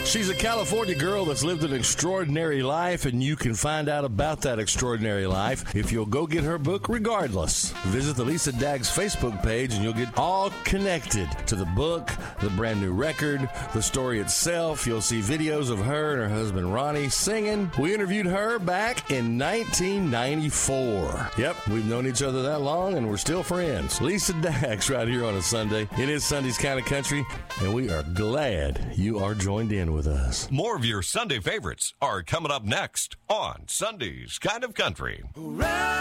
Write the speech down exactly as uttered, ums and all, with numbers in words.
She's a California girl that's lived an extraordinary life, and you can find out about that extraordinary life if you'll go get her book regardless. Visit the Lisa Daggs Facebook page, and you'll get all connected to the book, the brand new record, the story itself. You'll see videos of her and her husband Ronnie singing. We interviewed her back in nineteen ninety-four. Yep, we've known each other that long, and we're still friends. Lisa Daggs right here on a Sunday. It is Sunday's Kind of Country, and we are glad you are joined in with us. More of your Sunday favorites are coming up next on Sunday's Kind of Country. Hooray!